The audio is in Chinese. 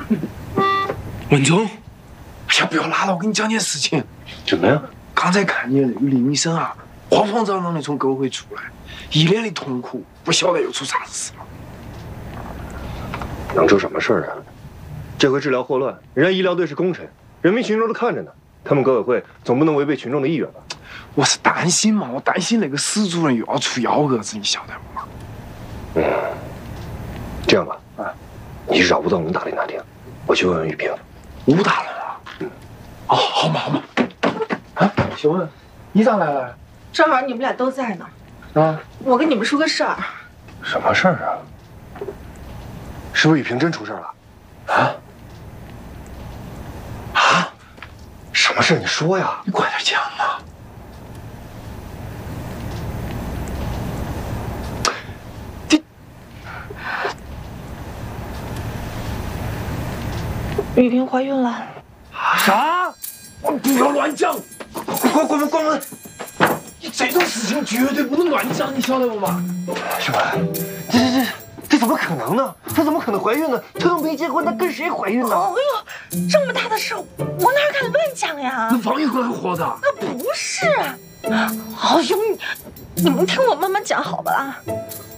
文忠，哎呀，不要拉了，我跟你讲件事情。 怎么样？ 刚才看你的那个林医生啊，慌慌张张的从沟会出来，一脸的痛苦，不晓得又出啥子事了。 能出什么事儿啊？这回治疗霍乱，人家医疗队是功臣，人民群众都看着呢。他们革委会总不能违背群众的意愿吧？ 我是担心嘛，我担心那个史主任又要出幺蛾子，你晓得不嘛？ 这样吧，你绕不到武大林那天，我去问问玉萍。 武大人啊？哦，好嘛好嘛。啊，秀文，你咋来了？ 正好你们俩都在呢。 啊， 我跟你们说个事儿。 什么事儿啊？是不是玉萍真出事了？什么事？你说呀！ 你快点讲嘛！ 雨萍怀孕了。 啥？不要乱讲！关门！你这种事情绝对不能乱讲，你晓得不嘛？ 是吧？这怎么可能呢？她怎么可能怀孕呢？她都没结婚，她跟谁怀孕呢？ 哎呦，这么大的事，我哪敢乱讲呀？ 那王玉贵还活着？ 那不是。哎呦，你们听我慢慢讲好吧啦。